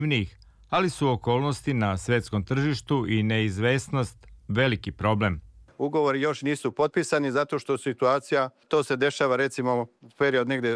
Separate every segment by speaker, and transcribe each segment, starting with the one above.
Speaker 1: ali su okolnosti na svetskom tržištu i neizvesnost veliki problem.
Speaker 2: Ugovori još nisu potpisani zato što situacija, to se dešava recimo period negdje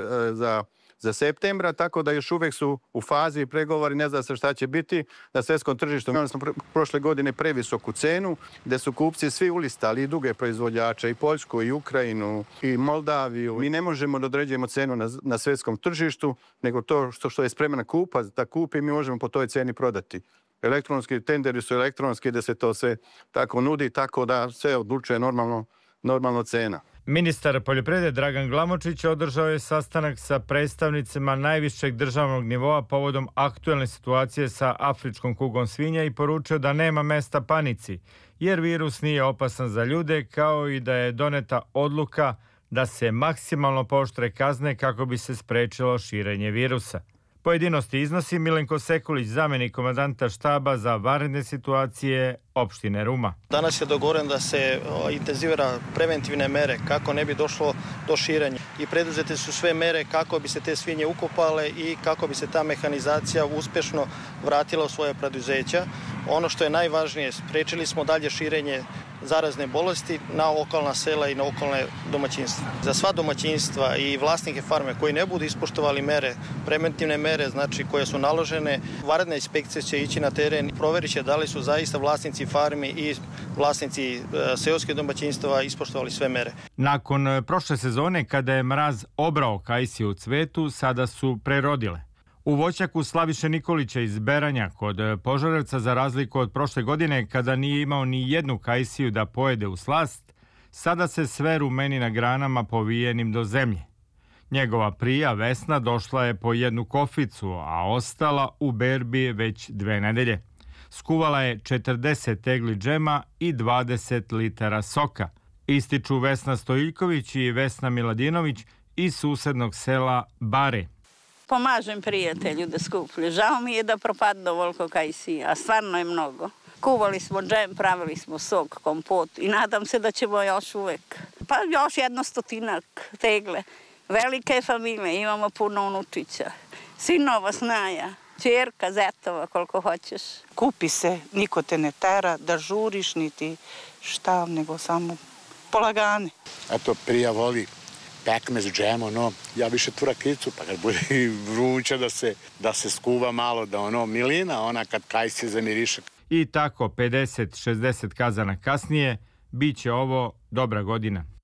Speaker 2: za septembra, tako da još uvijek su u fazi pregovori, ne zna se šta će biti na svjetskom tržištu. Imali smo prošle godine previsoku cenu, gdje su kupci svi ulistali, i druge proizvođače, i Poljsku, i Ukrajinu, i Moldaviju. Mi ne možemo da određujemo cenu na svjetskom tržištu, nego to što je spreman kupac da kupi, mi možemo po toj ceni prodati. Elektronski tenderi su elektronski, da se to sve tako nudi, tako da sve odlučuje normalno cena.
Speaker 1: Ministar poljoprivrede Dragan Glamočić održao je sastanak sa predstavnicima najvišeg državnog nivoa povodom aktuelne situacije sa afričkom kugom svinja i poručio da nema mesta panici, jer virus nije opasan za ljude, kao i da je doneta odluka da se maksimalno pooštre kazne kako bi se sprečilo širenje virusa. Pojedinosti iznosi Milenko Sekulić, zamenik komandanta štaba za vanredne situacije opštine Ruma.
Speaker 3: Danas je dogovoreno da se intenzivira preventivne mere kako ne bi došlo do širenja. I preduzete su sve mere kako bi se te svinje ukopale i kako bi se ta mehanizacija uspešno vratila u svoje preduzeća. Ono što je najvažnije, sprečili smo dalje širenje zarazne bolesti na okolna sela i na okolne domaćinstva. Za sva domaćinstva i vlasnike farme koji ne budu ispoštovali mere, preventivne mere, znači koje su naložene, vanredna inspekcija će ići na teren i proverit će da li su zaista vlasnici farmi i vlasnici seoskih domaćinstva ispoštovali sve mere.
Speaker 1: Nakon prošle sezone, kada je mraz obrao kajsije u cvetu, sada su prerodile. U voćnjaku Slaviše Nikolića iz Beranja kod Požarevca, za razliku od prošle godine kada nije imao ni jednu kajsiju da pojede u slast, sada se sve rumeni na granama povijenim do zemlje. Njegova prija Vesna došla je po jednu koficu, a ostala u berbi već 2 nedelje. Skuvala je 40 tegli džema i 20 litara soka. Ističu Vesna Stojiljković i Vesna Miladinović iz susednog sela Bare.
Speaker 4: Pomažem prijatelju da skuplju. Žao mi je da propadne ovoliko kajsija, a stvarno je mnogo. Kuvali smo džem, pravili smo sok, kompot i nadam se da ćemo još uvek. Pa još 100 tegle. Velika je familija, imamo puno unučića. Sinova, snaja, ćerka, zetova, koliko hoćeš.
Speaker 5: Kupi se, niko te ne tera da žuriš, niti šta, nego samo polagane.
Speaker 6: Eto, prija voli pekmez, džem, ja više tu rakicu, pa kad bude vruće da se skuva malo, da milina, ona kad kajsije zamiriše.
Speaker 1: I tako 50-60 kazana kasnije, bit će ovo dobra godina.